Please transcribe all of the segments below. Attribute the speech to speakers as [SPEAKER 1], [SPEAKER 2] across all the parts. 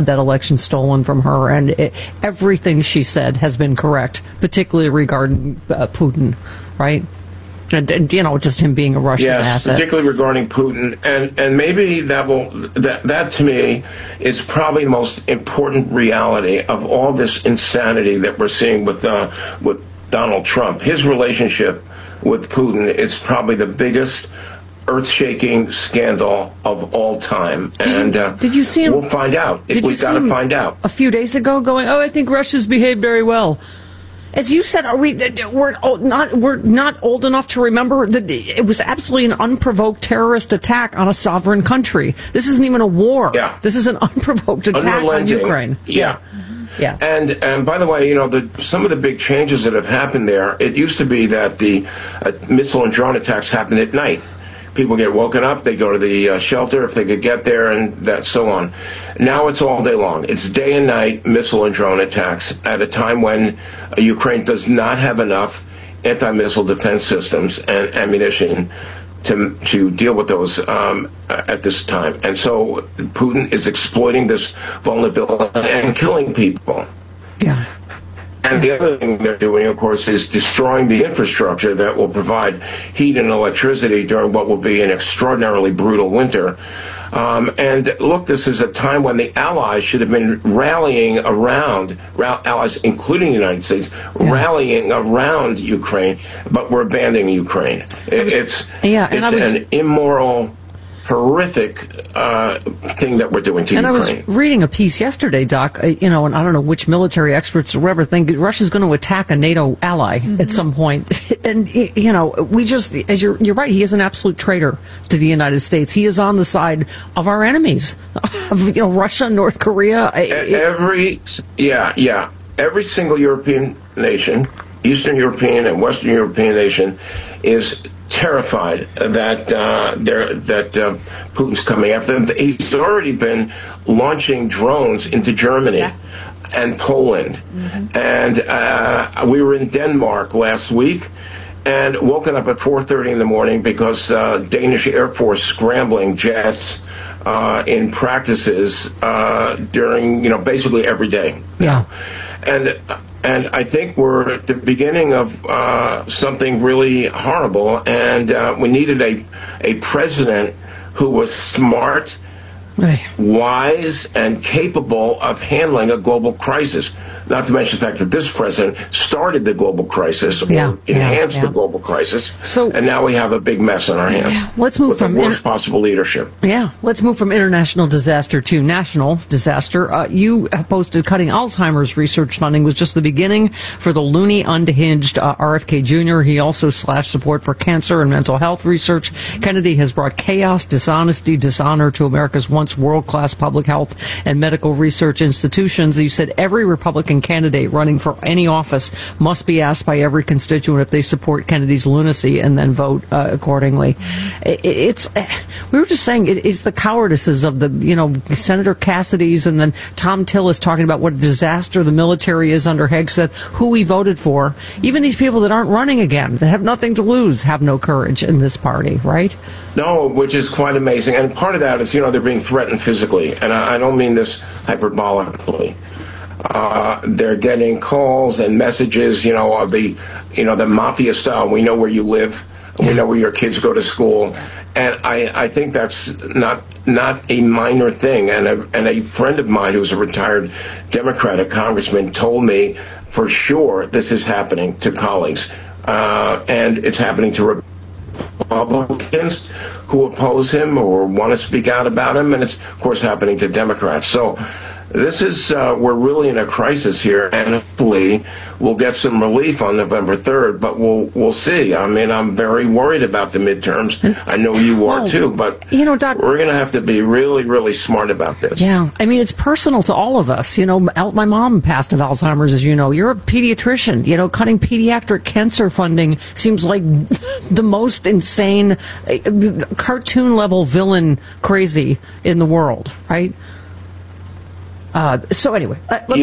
[SPEAKER 1] that election stolen from her, and everything she said has been correct, particularly regarding Putin, right? And just him being a Russian asset.
[SPEAKER 2] Yes, particularly regarding Putin, and maybe that to me is probably the most important reality of all this insanity that we're seeing with Donald Trump. His relationship with Putin is probably the biggest earth-shaking scandal of all time.
[SPEAKER 1] Did you see him?
[SPEAKER 2] We'll find out. We've got to find out.
[SPEAKER 1] A few days ago, going, I think Russia's behaved very well. As you said, we're not old enough to remember that it was absolutely an unprovoked terrorist attack on a sovereign country. This isn't even a war. Yeah. This is an unprovoked attack on Ukraine.
[SPEAKER 2] Yeah. Yeah. And by the way, some of the big changes that have happened there, it used to be that the missile and drone attacks happened at night. People get woken up, they go to the shelter if they could get there, and that so on. Now it's all day long. It's day and night missile and drone attacks at a time when Ukraine does not have enough anti-missile defense systems and ammunition to deal with those at this time. And so Putin is exploiting this vulnerability and killing people.
[SPEAKER 1] Yeah.
[SPEAKER 2] And the other thing they're doing, of course, is destroying the infrastructure that will provide heat and electricity during what will be an extraordinarily brutal winter. And look, this is a time when the Allies should have been rallying around, allies including the United States, rallying around Ukraine, but we're abandoning Ukraine. It's an immoral, horrific thing that we're doing to Ukraine.
[SPEAKER 1] And I was reading a piece yesterday, Doc, and I don't know which military experts or whatever think Russia's going to attack a NATO ally at some point. And, we just, as you're right, he is an absolute traitor to the United States. He is on the side of our enemies, of, Russia, North Korea.
[SPEAKER 2] Every single European nation, Eastern European and Western European nation, is terrified that Putin's coming after them. He's already been launching drones into Germany and Poland. And we were in Denmark last week and woken up at 4:30 in the morning because Danish Air Force scrambling jets in practices during, basically every day.
[SPEAKER 1] Yeah.
[SPEAKER 2] And I think we're at the beginning of something really horrible, and we needed a president who was smart, wise, and capable of handling a global crisis. Not to mention the fact that this president started the global crisis, or enhanced the global crisis, and now we have a big mess on our hands.
[SPEAKER 1] Let's move from
[SPEAKER 2] the worst possible leadership.
[SPEAKER 1] Let's move from international disaster to national disaster. You posted cutting Alzheimer's research funding was just the beginning for the loony, unhinged RFK Jr. He also slashed support for cancer and mental health research. Kennedy has brought chaos, dishonesty, dishonor to America's once world-class public health and medical research institutions. You said every Republican candidate running for any office must be asked by every constituent if they support Kennedy's lunacy and then vote accordingly. We were just saying it's the cowardices of the, Senator Cassidy's, and then Tom Tillis talking about what a disaster the military is under Hegseth, who he voted for. Even these people that aren't running again, that have nothing to lose, have no courage in this party, right?
[SPEAKER 2] No, which is quite amazing. And part of that is, they're being threatened physically. And I don't mean this hyperbolically. They're getting calls and messages, of the mafia style. We know where you live. We know where your kids go to school. And I think that's not a minor thing. And a friend of mine who's a retired Democratic congressman told me for sure this is happening to colleagues. And it's happening to Republicans who oppose him or want to speak out about him. And it's, of course, happening to Democrats. So this is, we're really in a crisis here, and hopefully we'll get some relief on November 3rd, but we'll see. I mean, I'm very worried about the midterms. I know you are too, but
[SPEAKER 1] Doc,
[SPEAKER 2] we're going to have to be really, really smart about this.
[SPEAKER 1] Yeah, I mean, it's personal to all of us. My mom passed of Alzheimer's, as you know. You're a pediatrician. Cutting pediatric cancer funding seems like the most insane, cartoon-level villain crazy in the world, right? So anyway,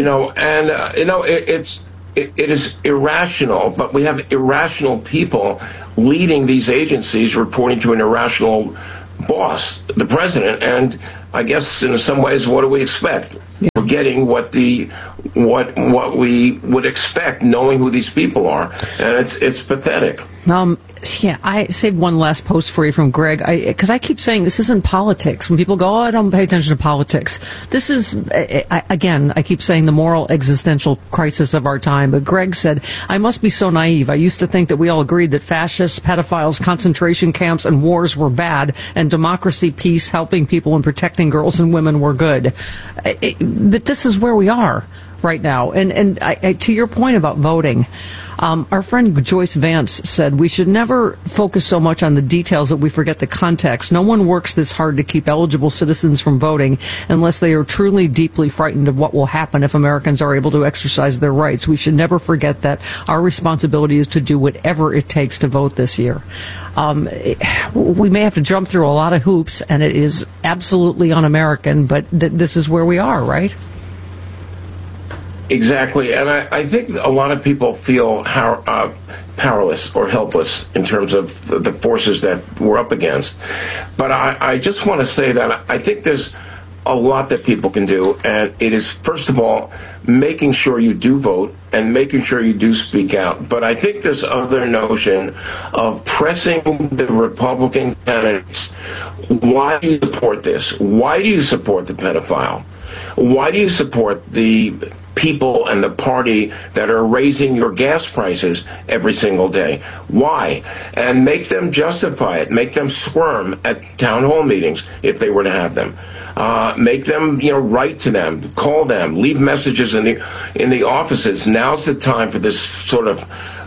[SPEAKER 1] it is irrational, but we have irrational people leading these agencies, reporting to an irrational
[SPEAKER 2] boss, the president, and I guess in some ways, what do we expect? Yeah. We're getting what we would expect, knowing who these people are, and it's pathetic.
[SPEAKER 1] Yeah, I saved one last post for you from Greg, because I keep saying this isn't politics. When people go, I don't pay attention to politics. This is, again, I keep saying the moral existential crisis of our time. But Greg said, I must be so naive. I used to think that we all agreed that fascists, pedophiles, concentration camps, and wars were bad, and democracy, peace, helping people, and protecting girls and women were good. But this is where we are right now. And to your point about voting, our friend Joyce Vance said we should never focus so much on the details that we forget the context. No one works this hard to keep eligible citizens from voting unless they are truly deeply frightened of what will happen if Americans are able to exercise their rights. We should never forget that our responsibility is to do whatever it takes to vote this year. We may have to jump through a lot of hoops, and it is absolutely un-American, but this is where we are, right?
[SPEAKER 2] Exactly, and I think a lot of people feel powerless or helpless in terms of the forces that we're up against. But I just want to say that I think there's a lot that people can do, and it is, first of all, making sure you do vote and making sure you do speak out. But I think this other notion of pressing the Republican candidates, why do you support this? Why do you support the pedophile? Why do you support the people and the party that are raising your gas prices every single day? Why? And make them justify it. Make them squirm at town hall meetings if they were to have them. Make them, write to them, call them, leave messages in the offices. Now's the time for this sort of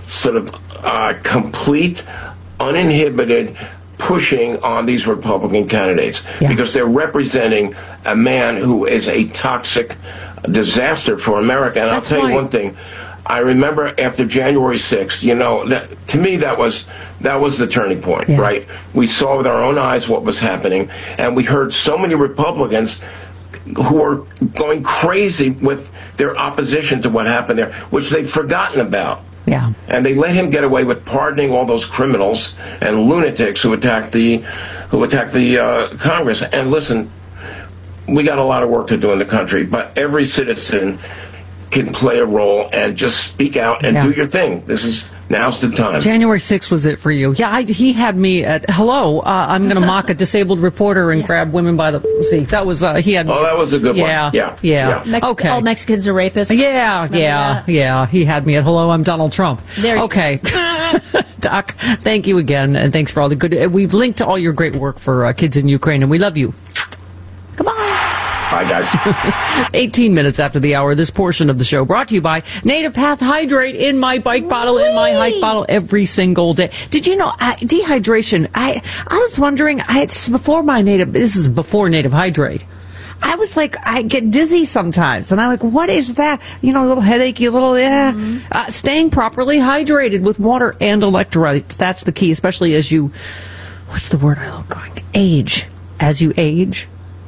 [SPEAKER 2] complete, uninhibited pushing on these Republican candidates, because they're representing a man who is a toxic disaster for America. And I'll tell you one thing. I remember after January 6th, that, to me, that was the turning point, right? We saw with our own eyes what was happening, and we heard so many Republicans who are going crazy with their opposition to what happened there, which they've forgotten about.
[SPEAKER 1] Yeah.
[SPEAKER 2] And they let him get away with pardoning all those criminals and lunatics who attacked the Congress. And listen, we got a lot of work to do in the country, but every citizen can play a role and just speak out and do your thing. Now's the time.
[SPEAKER 1] January 6th was it for you? Yeah, he had me at, hello, I'm going to mock a disabled reporter and grab women by the, see, that was, he had.
[SPEAKER 2] Oh, that was a good one.
[SPEAKER 1] Yeah.
[SPEAKER 3] Okay. All Mexicans are rapists.
[SPEAKER 1] Yeah. He had me at, hello, I'm Donald Trump. Okay. Doc, thank you again, and thanks for all the good, we've linked to all your great work for kids in Ukraine, and we love you. Come on.
[SPEAKER 2] Bye, guys.
[SPEAKER 1] 18 minutes after the hour, this portion of the show brought to you by Native Path Hydrate in my bike bottle, in my hike bottle every single day. Did you know dehydration? I was wondering, it's before this is before Native Hydrate. I was like, I get dizzy sometimes, and I'm like, what is that? A little headachy, staying properly hydrated with water and electrolytes. That's the key, especially as you, what's the word I love going? Age. As you age.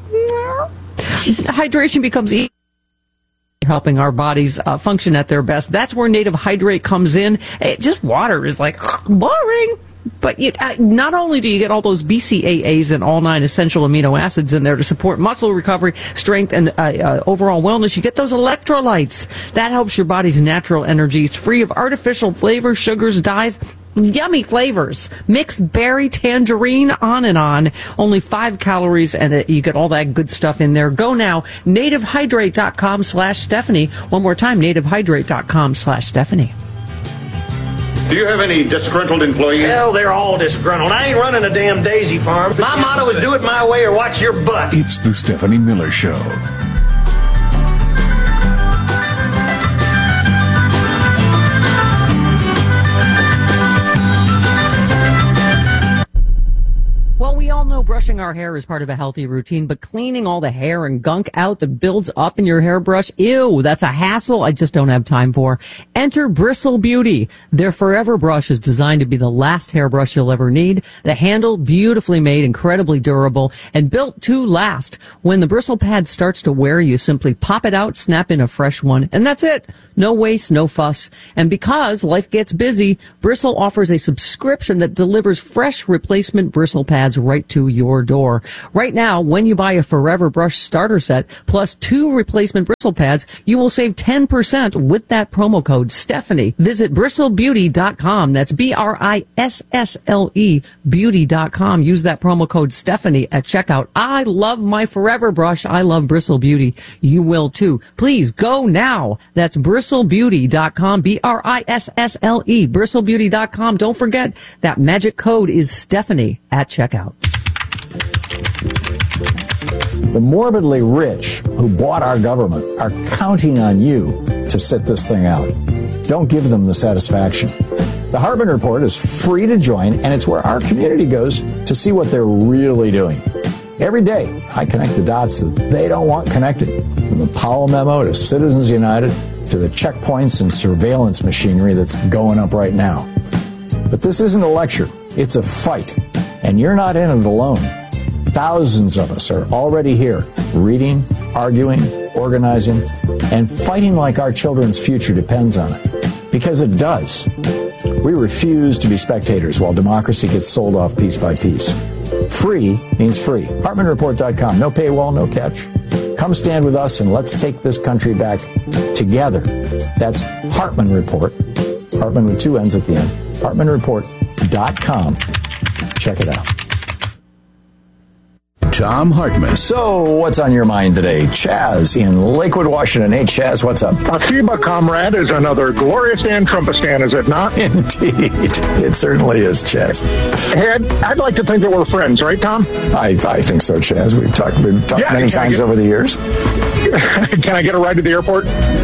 [SPEAKER 1] Hydration becomes easy, helping our bodies function at their best. That's where Native Hydrate comes in. Just water is like boring. But not only do you get all those BCAAs and all 9 essential amino acids in there to support muscle recovery, strength, and overall wellness, you get those electrolytes. That helps your body's natural energy. It's free of artificial flavors, sugars, dyes, yummy flavors. Mixed berry, tangerine, on and on. Only 5 calories, and you get all that good stuff in there. Go now, nativehydrate.com/Stephanie. One more time, nativehydrate.com/Stephanie.
[SPEAKER 4] Do you have any disgruntled employees?
[SPEAKER 5] Hell, they're all disgruntled. I ain't running a damn daisy farm. My motto is do it my way or watch your butt.
[SPEAKER 6] It's the Stephanie Miller Show.
[SPEAKER 1] Well, we all know brushing our hair is part of a healthy routine, but cleaning all the hair and gunk out that builds up in your hairbrush, ew, that's a hassle I just don't have time for. Enter Bristle Beauty. Their Forever Brush is designed to be the last hairbrush you'll ever need. The handle, beautifully made, incredibly durable, and built to last. When the bristle pad starts to wear, you simply pop it out, snap in a fresh one, and that's it. No waste, no fuss. And because life gets busy, Bristle offers a subscription that delivers fresh replacement bristle pads right to your your door. Right now, when you buy a Forever Brush starter set plus 2 replacement bristle pads, you will save 10% with that promo code Stephanie. Visit bristlebeauty.com. That's BRISSLE beauty.com. Use that promo code Stephanie at checkout. I love my Forever Brush. I love Bristle Beauty. You will too. Please go now. That's bristlebeauty.com. BRISSLE bristlebeauty.com. Don't forget that magic code is Stephanie at checkout.
[SPEAKER 3] The morbidly rich who bought our government are counting on you to sit this thing out. Don't give them the satisfaction. The Hartman Report is free to join, and it's where our community goes to see what they're really doing. Every day, I connect the dots that they don't want connected. From the Powell memo to Citizens United to the checkpoints and surveillance machinery that's going up right now. But this isn't a lecture. It's a fight. And you're not in it alone. Thousands of us are already here, reading, arguing, organizing, and fighting like our children's future depends on it. Because it does. We refuse to be spectators while democracy gets sold off piece by piece. Free means free. HartmanReport.com. No paywall, no catch. Come stand with us and let's take this country back together. That's Hartman Report. Hartman with 2 N's at the end. HartmanReport.com. Check it out.
[SPEAKER 6] Thom Hartman.
[SPEAKER 3] So, what's on your mind today? Chaz in Lakewood, Washington. Hey, Chaz, what's up?
[SPEAKER 7] FIBA, comrade, is another glorious Dan Trumpistan, is it not?
[SPEAKER 3] Indeed. It certainly is, Chaz.
[SPEAKER 7] Hey, I'd like to think that we're friends, right, Tom?
[SPEAKER 3] I think so, Chaz. We've talked many times over the years.
[SPEAKER 7] Can I get a ride to the airport?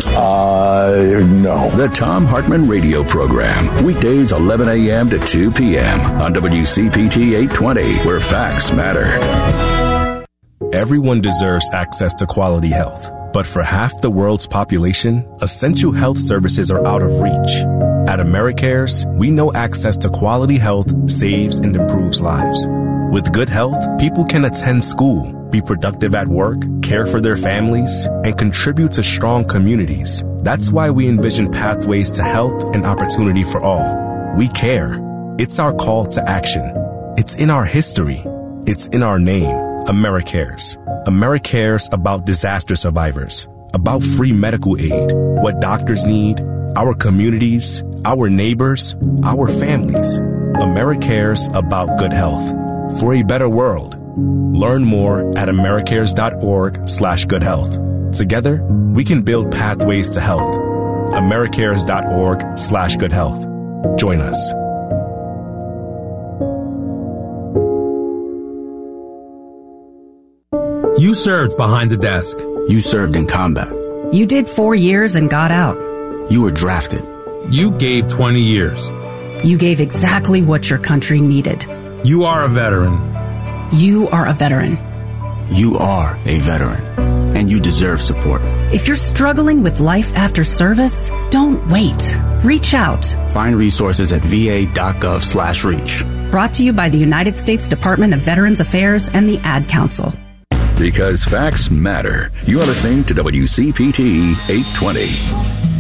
[SPEAKER 3] No.
[SPEAKER 6] The Thom Hartman radio program. Weekdays 11 a.m. to 2 p.m. on WCPT 820, where facts matter.
[SPEAKER 8] Everyone deserves access to quality health, but for half the world's population, essential health services are out of reach. At AmeriCares, we know access to quality health saves and improves lives. With good health, people can attend school, be productive at work, care for their families, and contribute to strong communities. That's why we envision pathways to health and opportunity for all. We care. It's our call to action. It's in our history. It's in our name. AmeriCares. AmeriCares about disaster survivors, about free medical aid, what doctors need, our communities, our neighbors, our families. AmeriCares about good health. For a better world. Learn more at americares.org/goodhealth. Together, we can build pathways to health. americares.org/goodhealth. Join us.
[SPEAKER 9] You served behind the desk.
[SPEAKER 10] You served in combat.
[SPEAKER 11] You did 4 years and got out.
[SPEAKER 10] You were drafted.
[SPEAKER 9] You gave 20 years.
[SPEAKER 11] You gave exactly what your country needed.
[SPEAKER 9] You are a veteran.
[SPEAKER 11] You are a veteran.
[SPEAKER 10] You are a veteran. And you deserve support.
[SPEAKER 11] If you're struggling with life after service, don't wait. Reach out.
[SPEAKER 10] Find resources at va.gov/reach.
[SPEAKER 11] Brought to you by the United States Department of Veterans Affairs and the Ad Council.
[SPEAKER 6] Because facts matter. You are listening to WCPT 820.